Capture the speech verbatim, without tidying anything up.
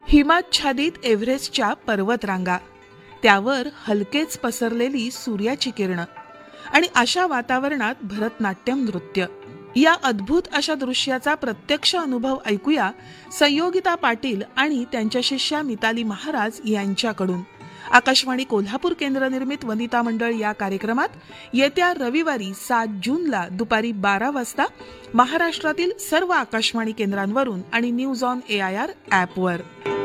हिमाच्छादित एव्हरेस्टच्या पर्वतरांगा, त्यावर हलकेच पसरलेली सूर्याची किरणं आणि अशा वातावरणात भरतनाट्यम नृत्य. या अद्भुत अशा दृश्याचा प्रत्यक्ष अनुभव ऐकूया संयोगिता पाटील आणि त्यांच्या शिष्या मिताली महाराज यांच्याकडून. आकाशवाणी कोल्हापूर केंद्र निर्मित वनिता मंडळ या कार्यक्रमात येत्या रविवारी सात जूनला दुपारी बारा वाजता महाराष्ट्रातील सर्व आकाशवाणी केंद्रांवरून आणि news on A I R ॲपवर.